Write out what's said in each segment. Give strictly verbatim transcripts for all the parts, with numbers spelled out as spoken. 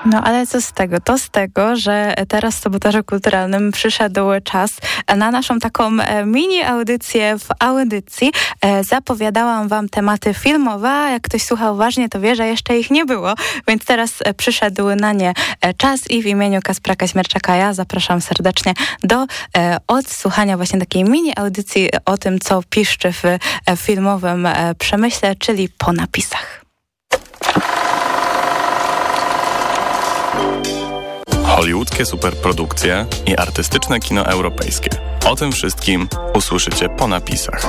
No ale co z tego? To z tego, że teraz w Sabotażu Kulturalnym przyszedł czas na naszą taką mini audycję w audycji. Zapowiadałam wam tematy filmowe, a jak ktoś słucha uważnie, to wie, że jeszcze ich nie było, więc teraz przyszedł na nie czas i w imieniu Kacpra Kaźmierczaka ja zapraszam serdecznie do odsłuchania właśnie takiej mini audycji o tym, co piszczy w filmowym przemyśle, czyli po napisach. Hollywoodzkie superprodukcje i artystyczne kino europejskie. O tym wszystkim usłyszycie po napisach.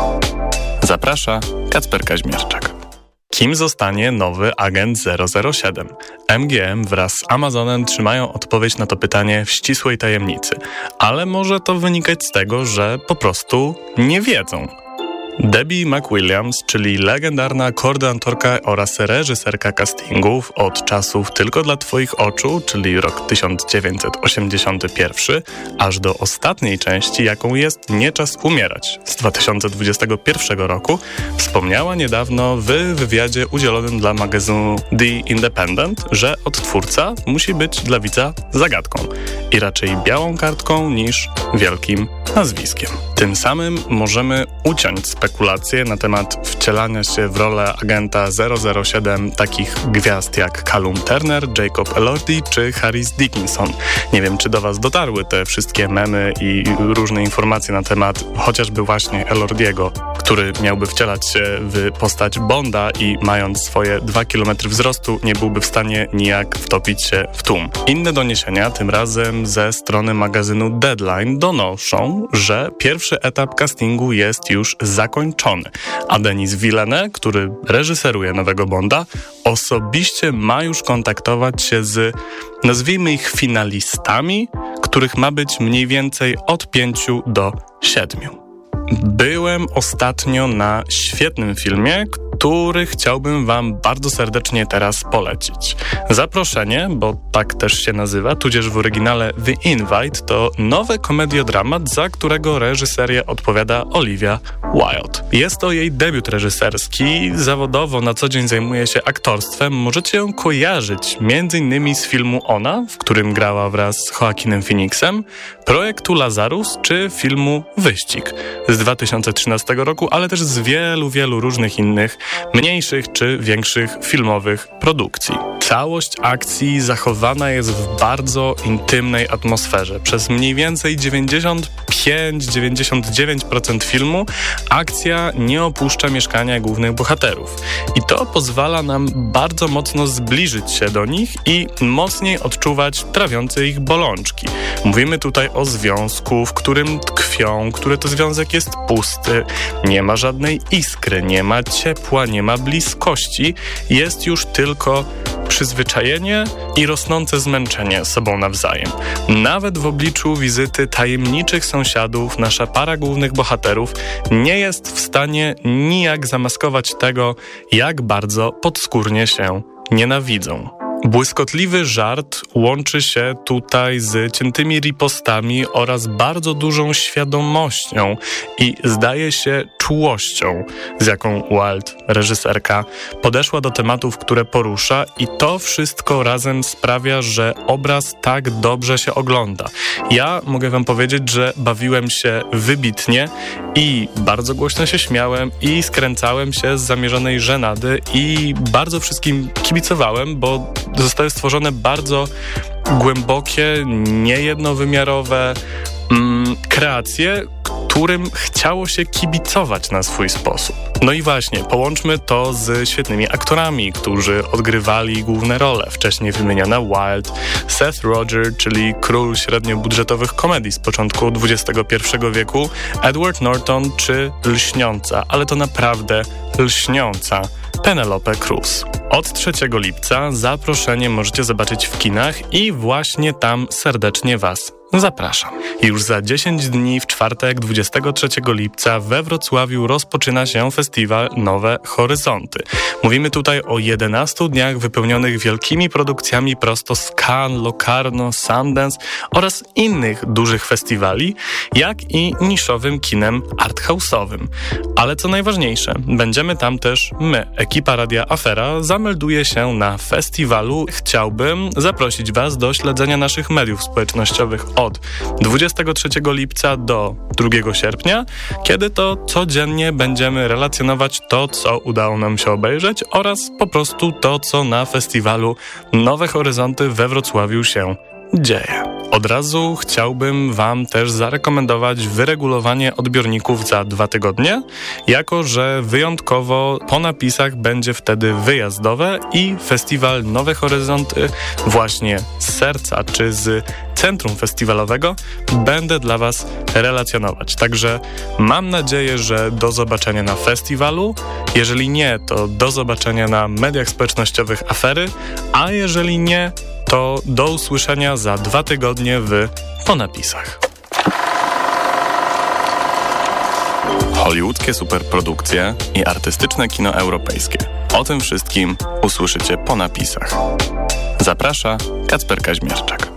Zaprasza Kacper Kaźmierczak. Kim zostanie nowy agent zero zero siedem? M G M wraz z Amazonem trzymają odpowiedź na to pytanie w ścisłej tajemnicy, ale może to wynikać z tego, że po prostu nie wiedzą. Debbie McWilliams, czyli legendarna koordynatorka oraz reżyserka castingów od czasów Tylko dla Twoich oczu, czyli rok tysiąc dziewięćset osiemdziesiąty pierwszy, aż do ostatniej części, jaką jest Nie czas umierać z dwa tysiące dwudziestego pierwszego roku, wspomniała niedawno w wywiadzie udzielonym dla magazynu The Independent, że odtwórca musi być dla widza zagadką i raczej białą kartką niż wielkim nazwiskiem. Tym samym możemy uciąć spekulacje na temat wcielania się w rolę agenta zero zero siedem takich gwiazd jak Callum Turner, Jacob Elordi czy Harris Dickinson. Nie wiem, czy do was dotarły te wszystkie memy i różne informacje na temat chociażby właśnie Elordiego, który miałby wcielać się w postać Bonda i mając swoje dwa kilometry wzrostu nie byłby w stanie nijak wtopić się w tłum. Inne doniesienia, tym razem ze strony magazynu Deadline, donoszą, że pierwszy etap castingu jest już zakończony, a Denis Villeneuve, który reżyseruje nowego Bonda, osobiście ma już kontaktować się z, nazwijmy ich, finalistami, których ma być mniej więcej od pięciu do siedmiu. Byłem ostatnio na świetnym filmie, który chciałbym wam bardzo serdecznie teraz polecić. Zaproszenie, bo tak też się nazywa, tudzież w oryginale The Invite, to nowy komediodramat, za którego reżyserię odpowiada Olivia Wilde. Jest to jej debiut reżyserski, zawodowo na co dzień zajmuje się aktorstwem. Możecie ją kojarzyć między innymi z filmu Ona, w którym grała wraz z Joaquinem Phoenixem, projektu Lazarus czy filmu Wyścig z dwa tysiące trzynastego roku, ale też z wielu, wielu różnych innych mniejszych czy większych filmowych produkcji. Całość akcji zachowana jest w bardzo intymnej atmosferze. Przez mniej więcej dziewięćdziesiąt pięć do dziewięćdziesięciu dziewięciu procent filmu akcja nie opuszcza mieszkania głównych bohaterów. I to pozwala nam bardzo mocno zbliżyć się do nich i mocniej odczuwać trawiące ich bolączki. Mówimy tutaj o związku, w którym tkwią, który to związek jest pusty, nie ma żadnej iskry, nie ma ciepła, nie ma bliskości, jest już tylko przyzwyczajenie i rosnące zmęczenie sobą nawzajem. Nawet w obliczu wizyty tajemniczych sąsiadów nasza para głównych bohaterów nie jest w stanie nijak zamaskować tego, jak bardzo podskórnie się nienawidzą. Błyskotliwy żart łączy się tutaj z ciętymi ripostami oraz bardzo dużą świadomością i zdaje się czułością, z jaką Wilde, reżyserka, podeszła do tematów, które porusza i to wszystko razem sprawia, że obraz tak dobrze się ogląda. Ja mogę wam powiedzieć, że bawiłem się wybitnie i bardzo głośno się śmiałem i skręcałem się z zamierzonej żenady i bardzo wszystkim kibicowałem, bo zostały stworzone bardzo głębokie, niejednowymiarowe mm, kreacje, którym chciało się kibicować na swój sposób. No i właśnie, połączmy to z świetnymi aktorami, którzy odgrywali główne role. Wcześniej wymieniona Wilde, Seth Rogen, czyli król średniobudżetowych komedii z początku dwudziestego pierwszego wieku, Edward Norton czy lśniąca, ale to naprawdę lśniąca Penelope Cruz. Od trzeciego lipca zaproszenie możecie zobaczyć w kinach i właśnie tam serdecznie was zapraszam. Już za dziesięć dni w czwartek dwudziestego trzeciego lipca we Wrocławiu rozpoczyna się festiwal Nowe Horyzonty. Mówimy tutaj o jedenastu dniach wypełnionych wielkimi produkcjami prosto z Cannes, Locarno, Sundance oraz innych dużych festiwali, jak i niszowym kinem arthouse'owym. Ale co najważniejsze, będziemy tam też my, ekipa Radia Afera, za zamelduję się na festiwalu. Chciałbym zaprosić Was do śledzenia naszych mediów społecznościowych od dwudziestego trzeciego lipca do drugiego sierpnia, kiedy to codziennie będziemy relacjonować to, co udało nam się obejrzeć oraz po prostu to, co na festiwalu Nowe Horyzonty we Wrocławiu się dzieje. Od razu chciałbym Wam też zarekomendować wyregulowanie odbiorników za dwa tygodnie, jako że wyjątkowo po napisach będzie wtedy wyjazdowe i festiwal Nowe Horyzonty właśnie z serca czy z centrum festiwalowego będę dla Was relacjonować. Także mam nadzieję, że do zobaczenia na festiwalu. Jeżeli nie, to do zobaczenia na mediach społecznościowych Afery, a jeżeli nie, to do usłyszenia za dwa tygodnie w Po napisach. Hollywoodzkie superprodukcje i artystyczne kino europejskie. O tym wszystkim usłyszycie po napisach. Zaprasza Kacper Kaźmierczak.